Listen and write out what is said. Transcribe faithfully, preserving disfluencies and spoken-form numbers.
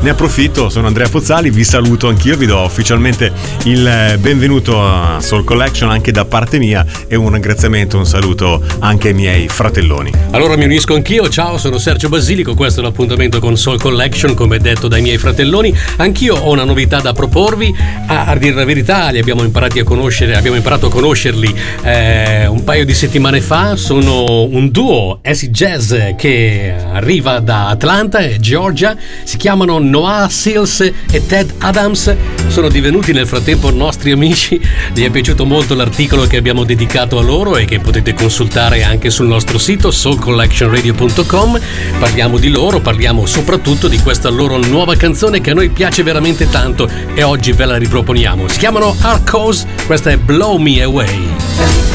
ne approfitto, sono Andrea Pozzali, vi saluto anch'io, vi do ufficialmente il benvenuto a Soul Collection anche da parte mia e un ringraziamento, un saluto anche ai miei fratelloni. Allora mi unisco anch'io, ciao, sono Sergio Basilico, questo è l'appuntamento con Soul Collection, come detto dai miei fratelloni. Anch'io ho una novità da proporvi, a, a dire la verità li abbiamo imparati a conoscere, abbiamo imparato a conoscerli eh, un paio di settimane fa. Sono un duo acid jazz che arriva da Atlanta e Georgia, si chiamano Noah Seals e Ted Adams, sono divenuti nel frattempo nostri amici, gli è piaciuto molto l'articolo che abbiamo dedicato a loro e che potete consultare anche sul nostro sito soul collection radio punto com. Parliamo di loro, parliamo soprattutto di questa loro nuova canzone che a noi piace veramente tanto e oggi ve la riproponiamo. Si chiamano Arcos, questa è Blow Me Away.